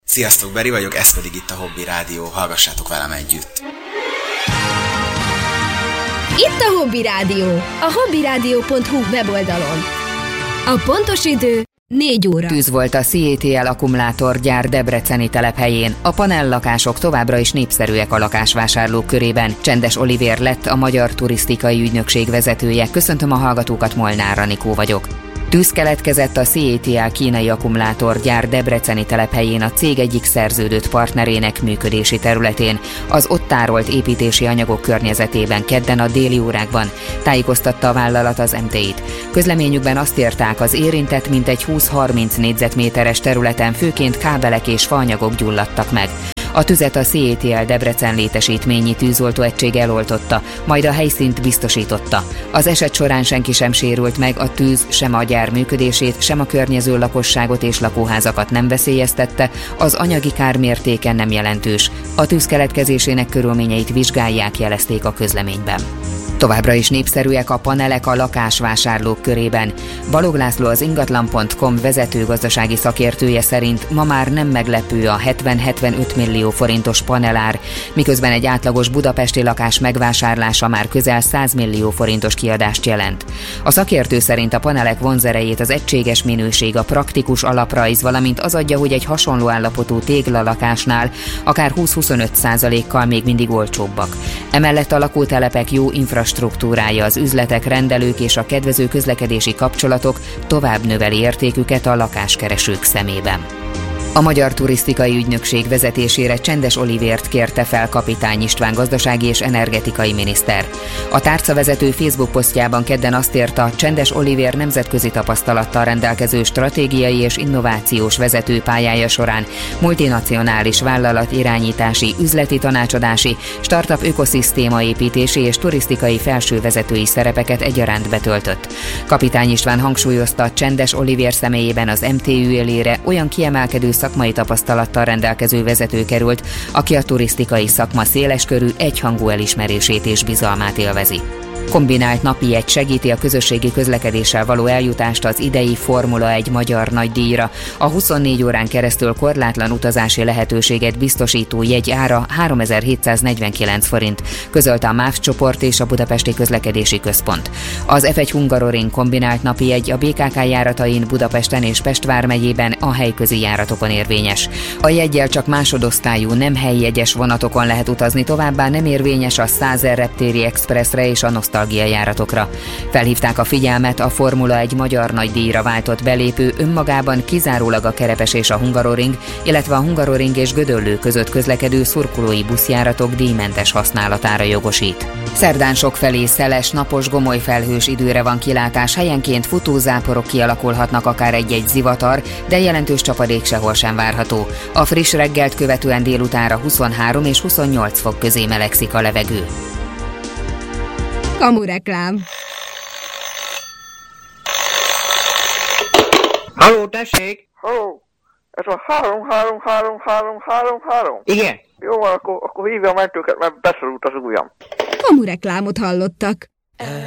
Sziasztok, Beri vagyok, ez pedig itt a Hobby Rádió, hallgassátok velem együtt. Itt a Hobby Rádió, a hobbyradio.hu weboldalon. A pontos idő 4 óra. Tűz volt a CATL akkumulátorgyár debreceni telephelyén. A panellakások továbbra is népszerűek a lakásvásárlók körében. Csendes Olivér lett a Magyar Turisztikai Ügynökség vezetője. Köszöntöm a hallgatókat, Molnár Anikó vagyok. Tűz keletkezett a CATL kínai akkumulátorgyár debreceni telephelyén a cég egyik szerződött partnerének működési területén, az ott tárolt építési anyagok környezetében kedden a déli órákban, tájékoztatta a vállalat az MT-t. Közleményükben azt írták, az érintett mintegy 20-30 négyzetméteres területen főként kábelek és faanyagok gyulladtak meg. A tüzet a CATL Debrecen létesítményi tűzoltóegység eloltotta, majd a helyszínt biztosította. Az eset során senki sem sérült meg, a tűz sem a gyár működését, sem a környező lakosságot és lakóházakat nem veszélyeztette, az anyagi kár mértéke nem jelentős. A tűz keletkezésének körülményeit vizsgálják, jelezték a közleményben. Továbbra is népszerűek a panelek a lakásvásárlók körében. Balogh László, az ingatlan.com vezető gazdasági szakértője szerint ma már nem meglepő a 70-75 millió forintos panelár, miközben egy átlagos budapesti lakás megvásárlása már közel 100 millió forintos kiadást jelent. A szakértő szerint a panelek vonzerejét az egységes minőség, a praktikus alaprajz, valamint az adja, hogy egy hasonló állapotú téglalakásnál akár 20-25%-kal még mindig olcsóbbak. Emellett a lakótelepek jó infrastruktúrája, az üzletek, rendelők és a kedvező közlekedési kapcsolatok tovább növeli értéküket a lakáskeresők szemében. A Magyar Turisztikai Ügynökség vezetésére Csendes Olivért kérte fel Kapitány István gazdasági és energetikai miniszter. A tárcavezető Facebook posztjában kedden azt írta, Csendes Olivér nemzetközi tapasztalattal rendelkező stratégiai és innovációs vezetőpályája során multinacionális vállalat irányítási, üzleti tanácsadási, startup ökoszisztémaépítési és turisztikai felsővezetői szerepeket egyaránt betöltött. Kapitány István hangsúlyozta, Csendes Olivér személyében az MTÜ élére olyan kiemelkedő szakmai tapasztalattal rendelkező vezető került, aki a turisztikai szakma széleskörű, egyhangú elismerését és bizalmát élvezi. Kombinált napjegy segíti a közösségi közlekedéssel való eljutást az idei Formula 1 magyar nagydíjra. A 24 órán keresztül korlátlan utazási lehetőséget biztosító jegy ára 3749 forint, közölte a MÁV csoport és a Budapesti Közlekedési Központ. Az F1 Hungaroring kombinált napjegy a BKK járatain Budapesten és Pest vármegyében a helyközi járatokon érvényes. A jeggyel csak másodosztályú nem helyjegyes vonatokon lehet utazni, továbbá nem érvényes a Százer reptéri expresszre és a nosztalgia járatokra. Felhívták a figyelmet, a Formula 1 magyar nagydíjra váltott belépő önmagában kizárólag a Kerepes és a Hungaroring, illetve a Hungaroring és Gödöllő között közlekedő szurkolói buszjáratok díjmentes használatára jogosít. Szerdán sokfelé szeles, napos, gomoly felhős időre van kilátás, helyenként futózáporok kialakulhatnak, akár egy-egy zivatar, de jelentős csapadék sehol sem várható. A friss reggelt követően délutánra 23 és 28 fok közé melegszik a levegő. Kamureklám. Halló, tessék! Halló, ez a 3333333. Igen. Jó van, akkor hívja a mentőket, mert beszorult az ujjam. Kamureklámot hallottak.